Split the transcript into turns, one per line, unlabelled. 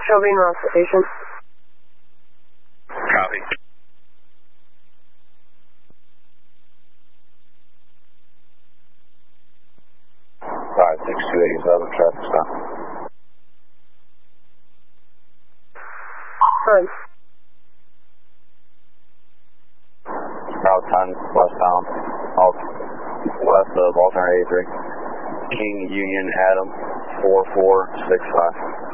Shelby Ross Station.
Copy.
56287, traffic stop.
Fine.
Route 10, westbound, west of alternate 83. King Union Adam 4465.